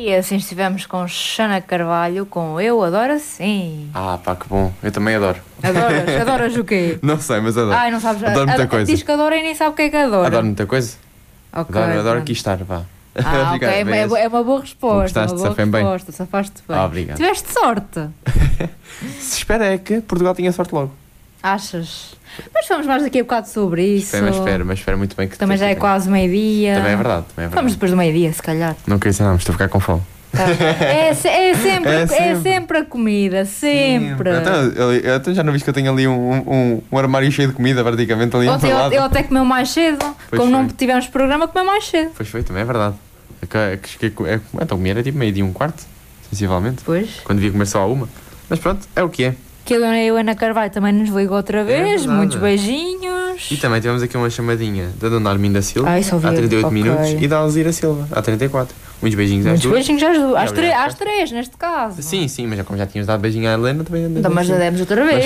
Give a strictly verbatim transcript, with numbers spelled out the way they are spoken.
E assim estivemos com Xana Carvalho, com Eu Adoro Assim. Ah, pá, que bom. Eu também adoro. Adoras? Adoras o quê? Não sei, mas adoro. Ai, não sabes. Adoro muita a, coisa. Diz que adora e nem sabe o que é que adora. Adoro muita coisa. Ok, adoro adoro pronto. aqui estar, pá. Ah, ok, é, é, é uma boa resposta. Gostaste, uma boa safei bem. resposta, safaste bem. Ah, obrigado. Tiveste sorte. Se espera é que Portugal tinha sorte logo. Achas? Mas vamos mais daqui a bocado sobre isso. Espero, mas espero, mas espero muito bem que Também já é que- quase meio-dia. Também é verdade, também é verdade. Vamos depois do meio-dia, se calhar. Não queria ser, não, mas estou a ficar com fome. Tá. É, se- é, sempre, É é, sempre. sempre. a comida, sempre. Então, ali- então já não viste que eu tenho ali um, um, um armário cheio de comida, praticamente ali Ontem ao ele, lado. ele até comeu mais cedo. Pois Como não foi. tivemos programa, comeu mais cedo. Pois foi, também é verdade. É que- é que- é que- é que- Então comer era tipo meio dia um quarto, sensivelmente. Pois. Quando devia comer só a uma. Mas pronto, é o que é. Que a dona Helena Carvalho também nos ligou outra vez. verdade. Muitos beijinhos. E também tivemos aqui uma chamadinha da dona Arminda Silva, Ah, isso ouvi. há trinta e oito Ok. minutos, e da Alzira Silva, há trinta e quatro. Muitos beijinhos às Muitos duas. beijinhos às duas. Às, E tre- obrigado. às três, neste caso. Sim, sim, mas já- como já tínhamos dado beijinho à Helena, também Então, mas já demos outra vez.